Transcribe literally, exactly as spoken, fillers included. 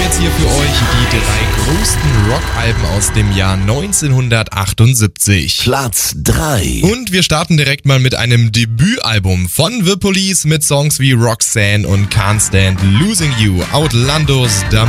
jetzt hier für euch die drei größten Rockalben aus dem Jahr neunzehnhundertachtundsiebzig. Platz drei. Und wir starten direkt mal mit einem Debütalbum von The Police mit Songs wie Roxanne und Can't Stand Losing You. Outlandos damit.